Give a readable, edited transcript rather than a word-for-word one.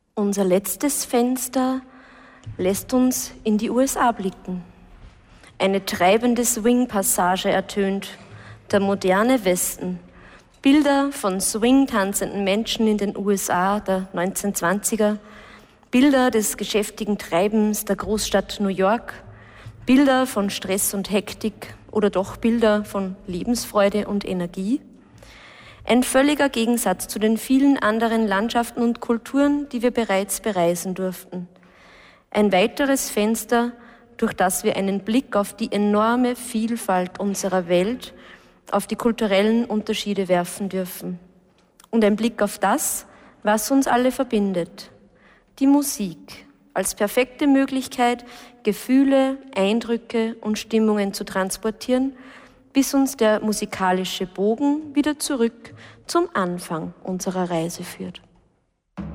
Unser letztes Fenster lässt uns in die USA blicken. Eine treibende Swing-Passage ertönt, der moderne Westen. Bilder von Swing-tanzenden Menschen in den USA der 1920er, Bilder des geschäftigen Treibens der Großstadt New York, Bilder von Stress und Hektik oder doch Bilder von Lebensfreude und Energie. Ein völliger Gegensatz zu den vielen anderen Landschaften und Kulturen, die wir bereits bereisen durften. Ein weiteres Fenster, durch das wir einen Blick auf die enorme Vielfalt unserer Welt, auf die kulturellen Unterschiede werfen dürfen. Und ein Blick auf das, was uns alle verbindet. Die Musik als perfekte Möglichkeit, Gefühle, Eindrücke und Stimmungen zu transportieren, bis uns der musikalische Bogen wieder zurück zum Anfang unserer Reise führt.